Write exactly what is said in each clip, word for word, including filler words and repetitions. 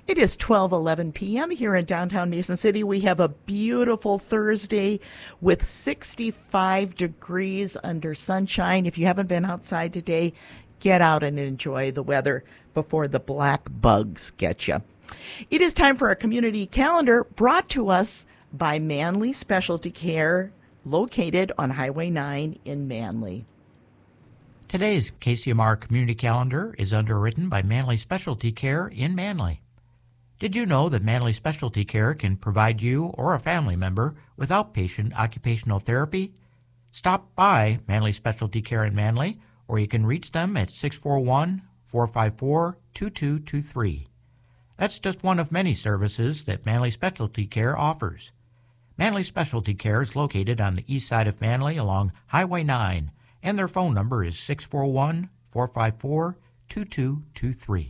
It is twelve eleven p.m. here in downtown Mason City. We have a beautiful Thursday with sixty-five degrees under sunshine. If you haven't been outside today, get out and enjoy the weather before the black bugs get you. It is time for our community calendar brought to us by Manley Specialty Care, located on Highway nine in Manley. Today's K C M R Community Calendar is underwritten by Manley Specialty Care in Manley. Did you know that Manley Specialty Care can provide you or a family member with outpatient occupational therapy? Stop by Manley Specialty Care in Manley, or you can reach them at six four one, four five four, two two two three. That's just one of many services that Manley Specialty Care offers. Manley Specialty Care is located on the east side of Manley along Highway nine, and their phone number is six four one, four five four, two two two three.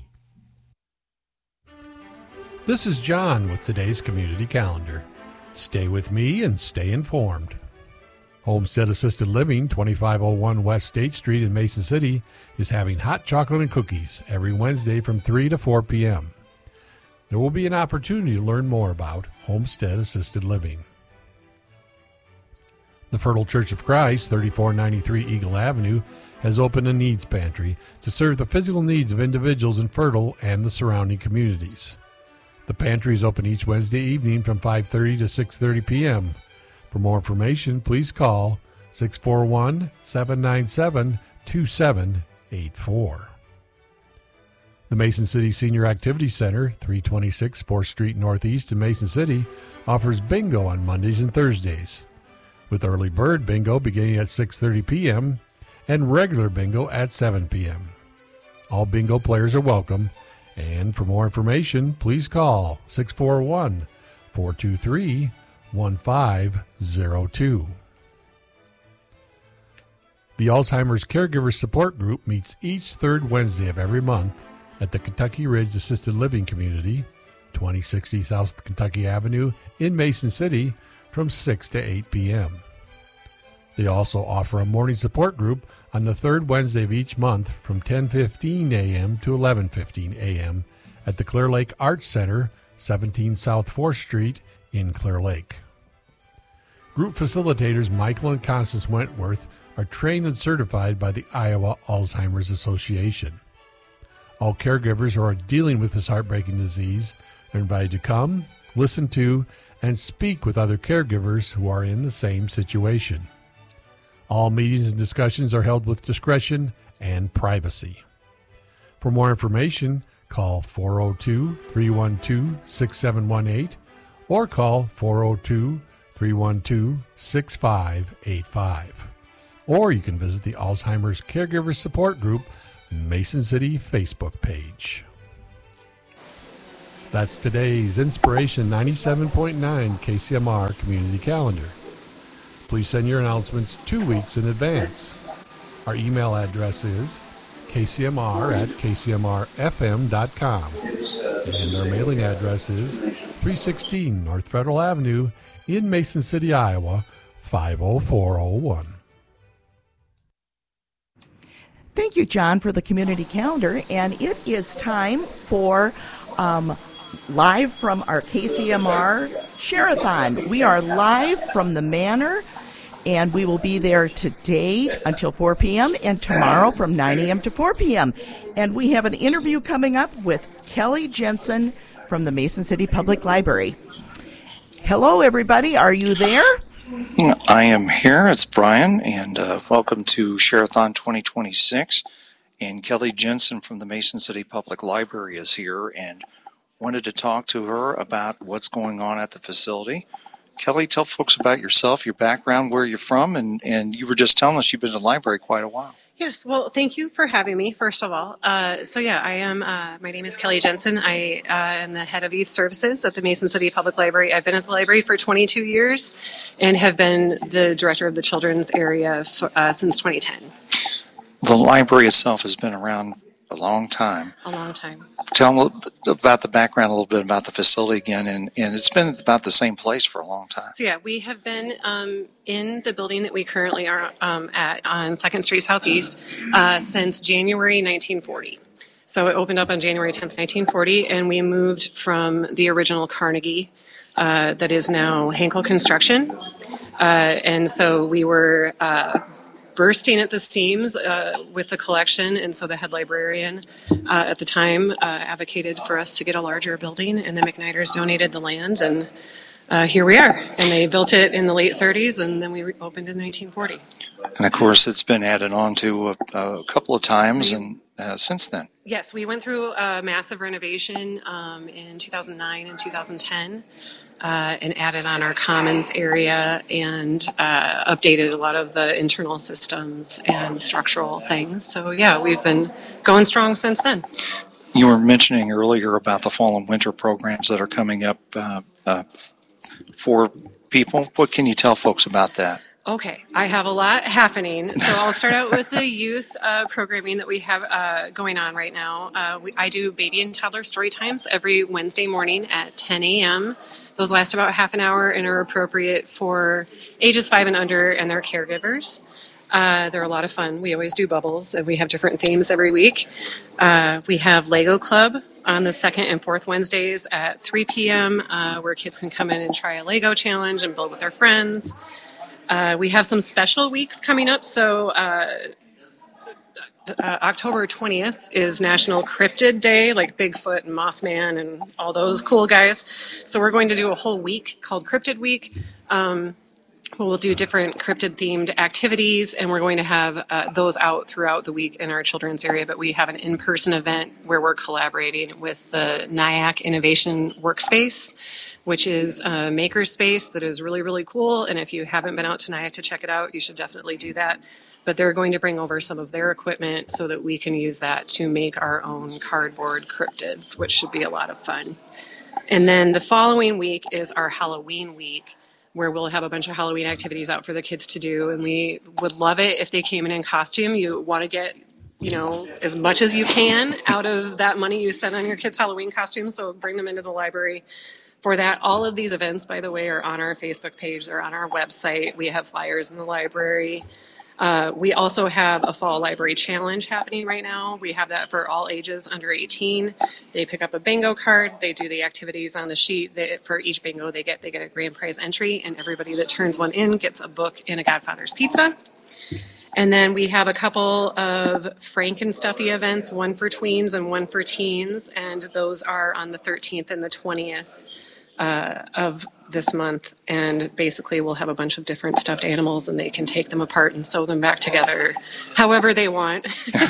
This is John with today's Community Calendar. Stay with me and stay informed. Homestead Assisted Living, twenty-five oh one West State Street in Mason City, is having hot chocolate and cookies every Wednesday from three to four p.m. There will be an opportunity to learn more about Homestead Assisted Living. The Fertile Church of Christ, thirty-four ninety-three Eagle Avenue, has opened a needs pantry to serve the physical needs of individuals in Fertile and the surrounding communities. The pantry is open each Wednesday evening from five thirty to six thirty p.m. For more information, please call six four one, seven nine seven, two seven eight four. The Mason City Senior Activity Center, three twenty-six fourth Street Northeast in Mason City, offers bingo on Mondays and Thursdays, with early bird bingo beginning at six thirty p.m. and regular bingo at seven p.m. All bingo players are welcome, and for more information, please call six four one, four two three, one five zero two. The Alzheimer's Caregivers Support Group meets each third Wednesday of every month at the Kentucky Ridge Assisted Living Community, twenty sixty South Kentucky Avenue in Mason City, from six to eight p.m. They also offer a morning support group on the third Wednesday of each month from ten fifteen a.m. to eleven fifteen a.m. at the Clear Lake Arts Center, seventeen South fourth Street in Clear Lake. Group facilitators Michael and Constance Wentworth are trained and certified by the Iowa Alzheimer's Association. All caregivers who are dealing with this heartbreaking disease are invited to come, listen to, and speak with other caregivers who are in the same situation. All meetings and discussions are held with discretion and privacy. For more information, call four oh two, three one two, six seven one eight or call four oh two, three one two, six five eight five. Or you can visit the Alzheimer's Caregivers Support Group Mason City Facebook page. That's today's Inspiration ninety-seven point nine K C M R Community Calendar. Please send your announcements two weeks in advance. Our email address is k c m r at k c m r f m dot com. And our mailing address is three sixteen North Federal Avenue in Mason City, Iowa, five oh four oh one. Thank you, John, for the community calendar. And it is time for um, live from our K C M R Share-a-thon. We are live from the Manor, and we will be there today until four p.m. and tomorrow from nine a.m. to four p.m. And we have an interview coming up with Kelly Jensen from the Mason City Public Library. Hello, everybody. Are you there? I am here. It's Brian, and uh, welcome to Share-a-thon twenty twenty-six. And Kelly Jensen from the Mason City Public Library is here, and wanted to talk to her about what's going on at the facility. Kelly, tell folks about yourself, your background, where you're from, and, and you were just telling us you've been to the library quite a while. Yes, well, thank you for having me, first of all. Uh, so, yeah, I am, uh, my name is Kelly Jensen. I uh, am the head of youth services at the Mason City Public Library. I've been at the library for twenty-two years and have been the director of the children's area for, uh, since twenty ten. The library itself has been around a long time. A long time. Tell them a little bit about the background, a little bit about the facility again, and, and it's been about the same place for a long time. So yeah, we have been um, in the building that we currently are um, at on second Street Southeast uh, since January nineteen forty. So it opened up on January tenth, nineteen forty, and we moved from the original Carnegie uh, that is now Henkel Construction. Uh, and so we were uh, bursting at the seams uh, with the collection, and so the head librarian uh, at the time uh, advocated for us to get a larger building, and the McKnighters donated the land, and uh, here we are. And they built it in the late thirties, and then we re- opened in nineteen forty. And of course, it's been added on to a, a couple of times and uh, since then. Yes, we went through a massive renovation um, in two thousand nine and two thousand ten. Uh, and added on our commons area and uh, updated a lot of the internal systems and structural things. So, yeah, we've been going strong since then. You were mentioning earlier about the fall and winter programs that are coming up uh, uh, for people. What can you tell folks about that? Okay, I have a lot happening. So I'll start out with the youth uh, programming that we have uh, going on right now. Uh, we, I do baby and toddler story times every Wednesday morning at ten a.m. Those last about half an hour and are appropriate for ages five and under and their caregivers. Uh, they're a lot of fun. We always do bubbles, and we have different themes every week. Uh, we have Lego Club on the second and fourth Wednesdays at three p.m., uh, where kids can come in and try a Lego challenge and build with their friends. Uh, we have some special weeks coming up. So uh, uh, October twentieth is National Cryptid Day, like Bigfoot and Mothman and all those cool guys. So we're going to do a whole week called Cryptid Week. Um, we'll do different cryptid-themed activities, and we're going to have uh, those out throughout the week in our children's area. But we have an in-person event where we're collaborating with the NIAC Innovation Workspace, which is a makerspace that is really, really cool. And if you haven't been out to NIAC to check it out, you should definitely do that. But they're going to bring over some of their equipment so that we can use that to make our own cardboard cryptids, which should be a lot of fun. And then the following week is our Halloween week, where we'll have a bunch of Halloween activities out for the kids to do. And we would love it if they came in in costume. You want to get, you know, as much as you can out of that money you spend on your kids' Halloween costumes. So bring them into the library for that. All of these events, by the way, are on our Facebook page. They're on our website. We have flyers in the library. Uh, we also have a fall library challenge happening right now. We have that for all ages under eighteen. They pick up a bingo card. They do the activities on the sheet. They, for each bingo they get, they get a grand prize entry, and everybody that turns one in gets a book and a Godfather's pizza. And then we have a couple of Frankenstuffy events, one for tweens and one for teens, and those are on the thirteenth and the twentieth uh, of this month. And basically we'll have a bunch of different stuffed animals, and they can take them apart and sew them back together however they want.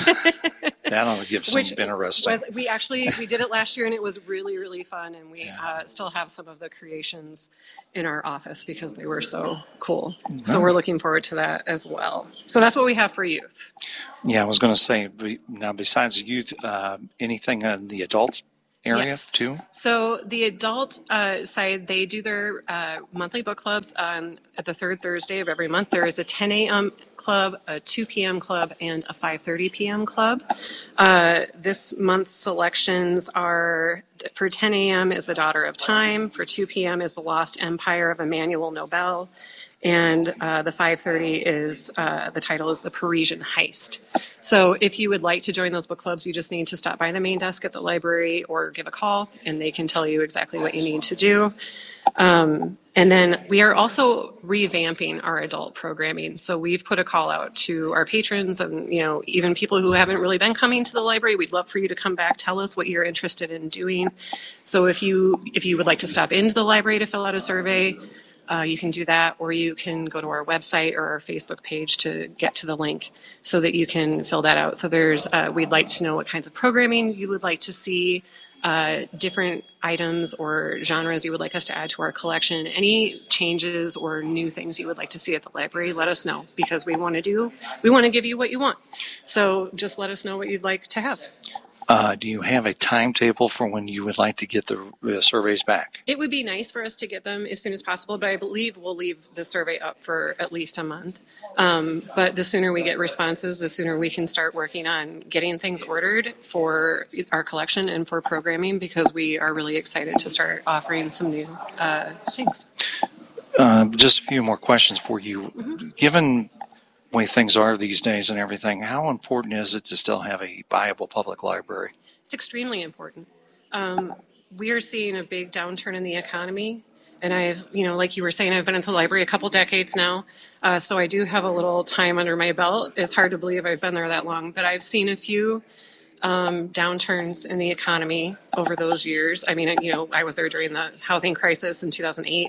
That'll give some Which interesting. Was, we actually, we did it last year, and it was really, really fun, and we Yeah. uh, still have some of the creations in our office because they were so cool. So we're looking forward to that as well. So that's what we have for youth. Yeah, I was going to say, be- now besides youth, uh, anything in the adult area Yes. too? So the adult uh, side, they do their uh, monthly book clubs on at the third Thursday of every month. There is a ten a.m. club, a two p.m. club, and a five thirty p.m. club. Uh, this month's selections are, for ten a.m. is The Daughter of Time, for two p.m. is The Lost Empire of Emmanuel Nobel, and uh, the five thirty is, uh, the title is The Parisian Heist. So if you would like to join those book clubs, you just need to stop by the main desk at the library or give a call, and they can tell you exactly what you need to do. Um, and then we are also revamping our adult programming. So we've put a call out to our patrons and, you know, even people who haven't really been coming to the library. We'd love for you to come back, tell us what you're interested in doing. So if you if you would like to stop into the library to fill out a survey, Uh, you can do that, or you can go to our website or our Facebook page to get to the link so that you can fill that out. So there's, uh, we'd like to know what kinds of programming you would like to see, uh, different items or genres you would like us to add to our collection, any changes or new things you would like to see at the library. Let us know, because we want to do, we want to give you what you want. So just let us know what you'd like to have. Uh, do you have a timetable for when you would like to get the uh, surveys back? It would be nice for us to get them as soon as possible, but I believe we'll leave the survey up for at least a month. Um, but the sooner we get responses, the sooner we can start working on getting things ordered for our collection and for programming, because we are really excited to start offering some new uh, things. Uh, just a few more questions for you. Mm-hmm. Given the way things are these days and everything, how important is it to still have a viable public library? It's extremely important. Um, we are seeing a big downturn in the economy. And I've, you know, like you were saying, I've been at the library a couple decades now. Uh, so I do have a little time under my belt. It's hard to believe I've been there that long. But I've seen a few um, downturns in the economy over those years. I mean, you know, I was there during the housing crisis in two thousand eight.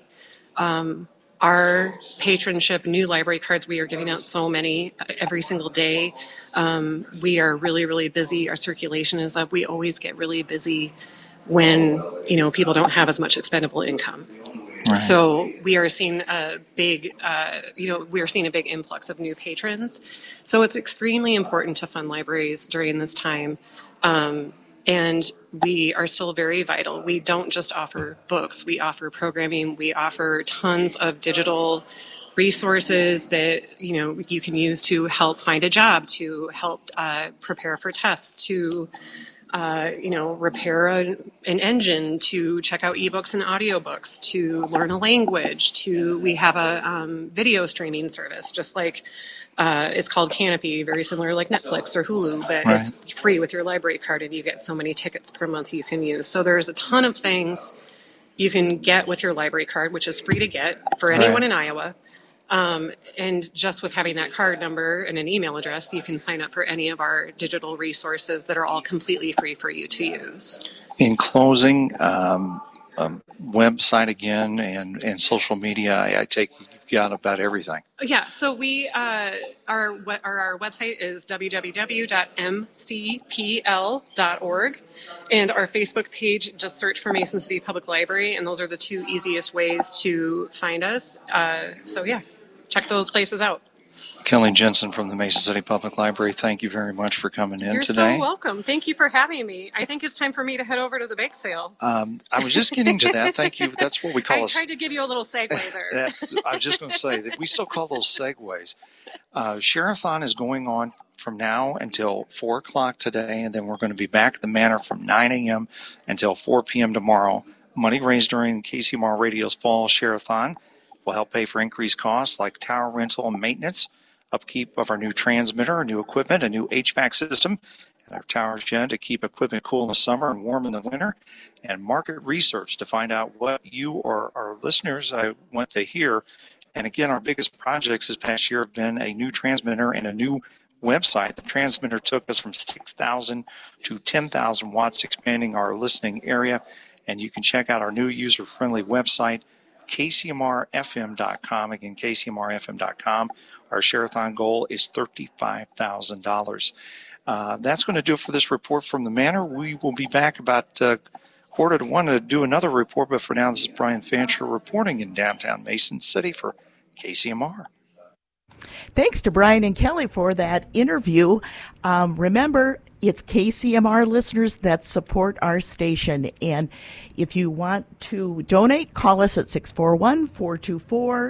Um, our patronship, new library cards, we are giving out so many every single day. Um, we are really, really busy. Our circulation is up. We always get really busy when, you know, people don't have as much expendable income. Right. So we are seeing a big, uh, you know, we are seeing a big influx of new patrons. So it's extremely important to fund libraries during this time. Um, and we are still very vital. We don't just offer books. We offer programming. We offer tons of digital resources that, you know, you can use to help find a job, to help uh, prepare for tests, to Uh, you know, repair a, an engine, to check out ebooks and audiobooks, to learn a language, to, we have a um, video streaming service, just like uh, it's called Canopy, very similar like Netflix or Hulu, but right. It's free with your library card and you get so many tickets per month you can use. So there's a ton of things you can get with your library card, which is free to get for anyone right. in Iowa. Um, and just with having that card number and an email address, you can sign up for any of our digital resources that are all completely free for you to use. In closing, um, um, website again and, and social media, I, I take you've got about everything. Yeah, so we uh, our our, our website is w w w dot m c p l dot org, and our Facebook page, just search for Mason City Public Library, and those are the two easiest ways to find us. Uh, so yeah. Check those places out. Kelly Jensen from the Mason City Public Library, thank you very much for coming in You're today. You're so welcome. Thank you for having me. I think it's time for me to head over to the bake sale. Um, I was just getting to that. Thank you. That's what we call I a... I tried to give you a little segue there. That's. I was just going to say that we still call those segues. Uh, Share-a-thon is going on from now until four o'clock today, and then we're going to be back at the Manor from nine a.m. until four p.m. tomorrow. Money raised during K C M R Radio's Fall Share-a-thon will help pay for increased costs like tower rental and maintenance, upkeep of our new transmitter, new equipment, a new H V A C system, and our tower shed to keep equipment cool in the summer and warm in the winter, and market research to find out what you or our listeners uh, want to hear. And again, our biggest projects this past year have been a new transmitter and a new website. The transmitter took us from six thousand to ten thousand watts, expanding our listening area. And you can check out our new user-friendly website, K C M R F M dot com. Again, K C M R F M dot com. Our Share-a-thon goal is thirty-five thousand dollars. Uh, that's going to do it for this report from the Manor. We will be back about uh, quarter to one to do another report, but for now, this is Brian Fancher reporting in downtown Mason City for K C M R. Thanks to Brian and Kelly for that interview. Um, remember, it's K C M R listeners that support our station. And if you want to donate, call us at six four one, four two four,